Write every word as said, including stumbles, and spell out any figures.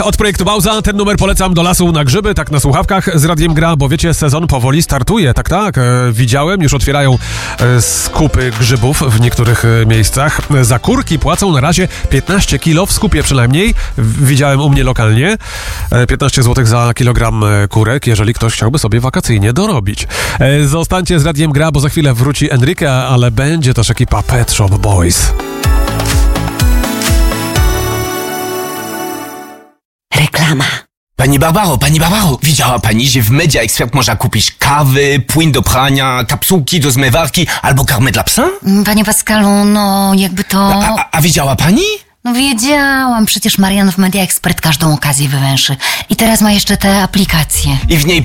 Od projektu Bauza ten numer polecam do lasu na grzyby, tak na słuchawkach z Radiem Gra, bo wiecie, sezon powoli startuje, tak, tak, e, widziałem, już otwierają e, skupy grzybów w niektórych e, miejscach. Za kurki płacą na razie piętnaście kilo, w skupie przynajmniej, w, widziałem u mnie lokalnie, e, piętnaście złotych za kilogram e, kurek, jeżeli ktoś chciałby sobie wakacyjnie dorobić. E, zostańcie z Radiem Gra, bo za chwilę wróci Enrique, ale będzie też ekipa Pet Shop Boys. Reklama. Pani Barbaro, pani Barbaro, widziała pani, że w Media Expert można kupić kawy, płyn do prania, kapsułki do zmywarki albo karmę dla psa? Panie Pascalu, no jakby to... A, a, a widziała pani? No wiedziałam, przecież Marian w Media Expert każdą okazję wywęszy. I teraz ma jeszcze te aplikacje. I w niej